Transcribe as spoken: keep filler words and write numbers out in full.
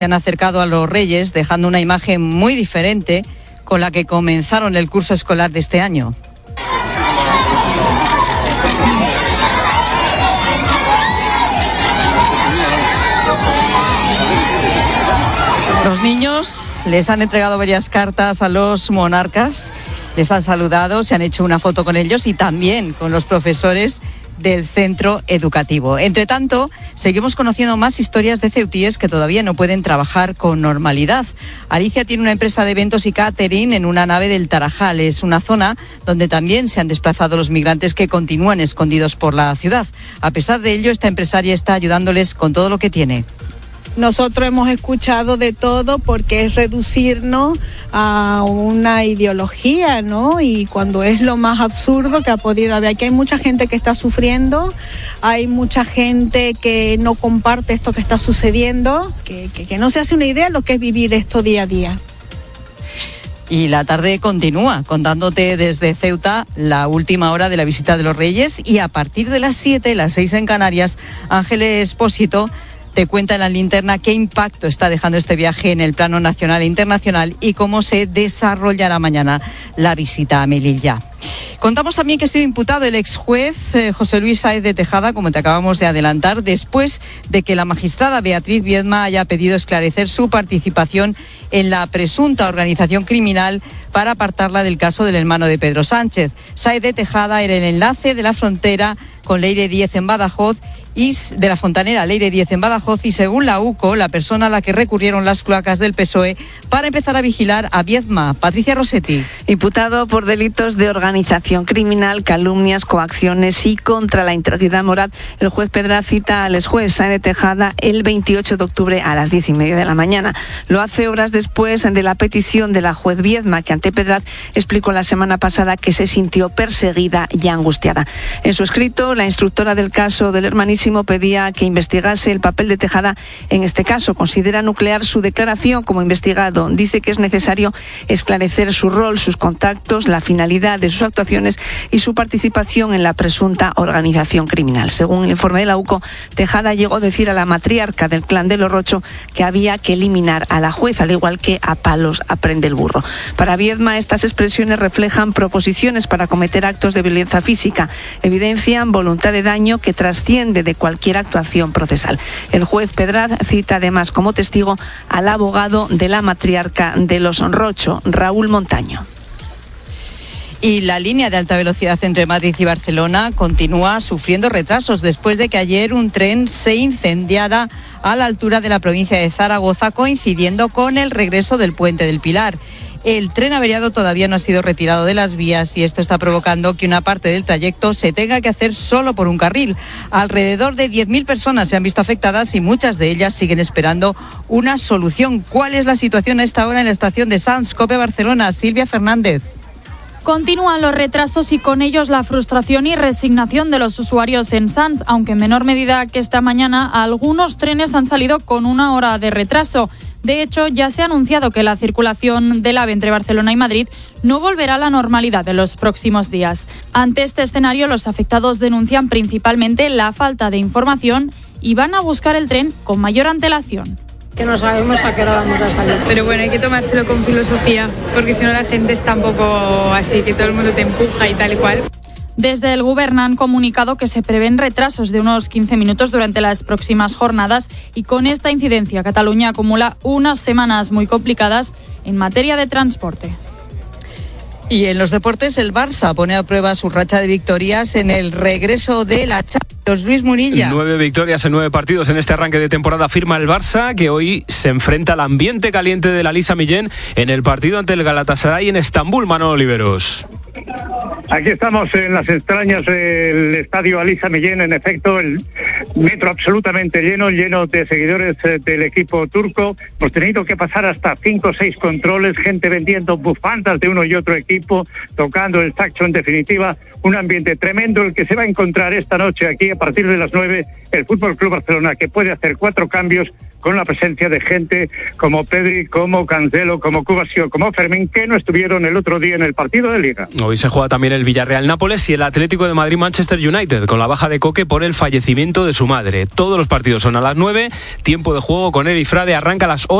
Se han acercado a los Reyes dejando una imagen muy diferente con la que comenzaron el curso escolar de este año. Los niños les han entregado varias cartas a los monarcas, les han saludado, se han hecho una foto con ellos y también con los profesores del centro educativo. Entre tanto, seguimos conociendo más historias de ceutíes que todavía no pueden trabajar con normalidad. Alicia tiene una empresa de eventos y catering en una nave del Tarajal. Es una zona donde también se han desplazado los migrantes que continúan escondidos por la ciudad. A pesar de ello, esta empresaria está ayudándoles con todo lo que tiene. Nosotros hemos escuchado de todo porque es reducirnos a una ideología, ¿no? Y cuando es lo más absurdo que ha podido haber. Aquí hay mucha gente que está sufriendo, hay mucha gente que no comparte esto que está sucediendo, que, que, que no se hace una idea de lo que es vivir esto día a día. Y la tarde continúa contándote desde Ceuta la última hora de la visita de los Reyes y a partir de las siete, las seis en Canarias, Ángeles Espósito te cuenta en la linterna qué impacto está dejando este viaje en el plano nacional e internacional y cómo se desarrollará mañana la visita a Melilla. Contamos también que ha sido imputado el ex juez eh, José Luis Sáez de Tejada, como te acabamos de adelantar, después de que la magistrada Beatriz Viedma haya pedido esclarecer su participación en la presunta organización criminal para apartarla del caso del hermano de Pedro Sánchez. Sáez de Tejada era el enlace de la frontera con Leire Díez en Badajoz y de la fontanera Leire Díez en Badajoz y, según la U C O, la persona a la que recurrieron las cloacas del P S O E para empezar a vigilar a Viedma. Patricia Rossetti. Imputado por delitos de organización criminal, calumnias, coacciones y contra la integridad moral, el juez Pedraz cita al exjuez Sáez de Tejada el veintiocho de octubre a las diez y media de la mañana. Lo hace horas después de la petición de la juez Viedma, que ante Pedraz explicó la semana pasada que se sintió perseguida y angustiada. En su escrito, la instructora del caso del hermanísimo pedía que investigase el papel de Tejada en este caso. Considera nuclear su declaración como investigado. Dice que es necesario esclarecer su rol, sus contactos, la finalidad de sus actuaciones y su participación en la presunta organización criminal. Según el informe de la U C O, Tejada llegó a decir a la matriarca del clan de los Rocho que había que eliminar a la jueza, al igual que a palos aprende el burro. Para Viedma, estas expresiones reflejan proposiciones para cometer actos de violencia física, evidencian voluntad de daño que trasciende de cualquier actuación procesal. El juez Pedraz cita además como testigo al abogado de la matriarca de los Rocho, Raúl Montaño. Y la línea de alta velocidad entre Madrid y Barcelona continúa sufriendo retrasos después de que ayer un tren se incendiara a la altura de la provincia de Zaragoza, coincidiendo con el regreso del Puente del Pilar. El tren averiado todavía no ha sido retirado de las vías y esto está provocando que una parte del trayecto se tenga que hacer solo por un carril. Alrededor de diez mil personas se han visto afectadas y muchas de ellas siguen esperando una solución. ¿Cuál es la situación a esta hora en la estación de Sants? COPE Barcelona, Silvia Fernández. Continúan los retrasos y con ellos la frustración y resignación de los usuarios en Sants, aunque en menor medida que esta mañana algunos trenes han salido con una hora de retraso. De hecho, ya se ha anunciado que la circulación del AVE entre Barcelona y Madrid no volverá a la normalidad en los próximos días. Ante este escenario, los afectados denuncian principalmente la falta de información y van a buscar el tren con mayor antelación. Que no sabemos a qué hora vamos a salir. Pero bueno, hay que tomárselo con filosofía, porque si no la gente está un poco así, que todo el mundo te empuja y tal y cual. Desde el Gobierno han comunicado que se prevén retrasos de unos quince minutos durante las próximas jornadas y con esta incidencia Cataluña acumula unas semanas muy complicadas en materia de transporte. Y en los deportes, el Barça pone a prueba su racha de victorias en el regreso de la Champions. Luis Munilla. Nueve victorias en nueve partidos en este arranque de temporada firma el Barça, que hoy se enfrenta al ambiente caliente de la Lisa Millén en el partido ante el Galatasaray en Estambul. Manolo Oliveros. Aquí estamos en las extrañas del estadio Alisa Millén, en efecto, el metro absolutamente lleno, lleno de seguidores del equipo turco. Hemos tenido que pasar hasta cinco o seis controles, gente vendiendo bufandas de uno y otro equipo, tocando el saxo, en definitiva, un ambiente tremendo el que se va a encontrar esta noche aquí a partir de las nueve, el Fútbol Club Barcelona, que puede hacer cuatro cambios con la presencia de gente como Pedri, como Cancelo, como Cubarsí, como Fermín, que no estuvieron el otro día en el partido de Liga. Hoy se juega también el Villarreal-Nápoles y el Atlético de Madrid-Manchester United, con la baja de Coque por el fallecimiento de su madre. Todos los partidos son a las nueve, tiempo de juego con Eri Frade, arranca a las ocho.